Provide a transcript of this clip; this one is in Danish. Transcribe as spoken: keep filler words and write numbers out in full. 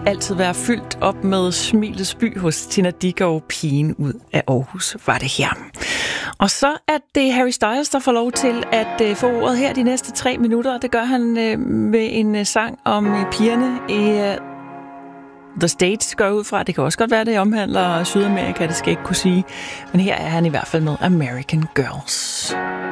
altid være fyldt op med smilets by hos Tina Dickow. Pigen ud af Aarhus var det her. Og så er det Harry Styles, der får lov til at få ordet her de næste tre minutter. Det gør han med en sang om pigerne i The States, går ud fra. Det kan også godt være, det omhandler Sydamerika, det skal jeg ikke kunne sige. Men her er han i hvert fald med American Girls.